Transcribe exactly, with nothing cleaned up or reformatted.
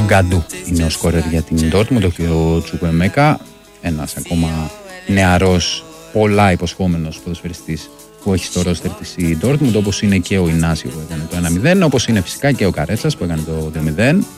Γκαντού είναι ο σκόρερ για την Ντόρτμουντ, ο Τσουκουεμέκα, ένας ακόμα νεαρός, πολλά υποσχόμενος ποδοσφαιριστής που έχει στο ρόστερ της η Ντόρτμουντ, όπως είναι και ο Ινάσιο που έκανε το ένα μηδέν, όπως είναι φυσικά και ο Καρέτσας που έκανε το δύο μηδέν.